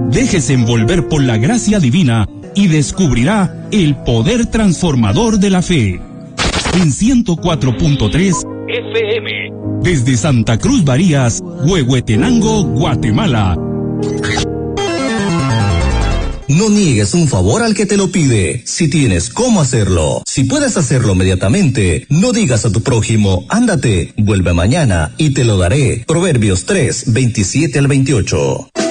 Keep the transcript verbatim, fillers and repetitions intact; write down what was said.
Déjese envolver por la gracia divina y descubrirá el poder transformador de la fe. En ciento cuatro punto tres F M, desde Santa Cruz Barías, Huehuetenango, Guatemala. No niegues un favor al que te lo pide, si tienes cómo hacerlo. Si puedes hacerlo inmediatamente, no digas a tu prójimo, ándate, vuelve mañana y te lo daré. Proverbios tres, veintisiete al veintiocho.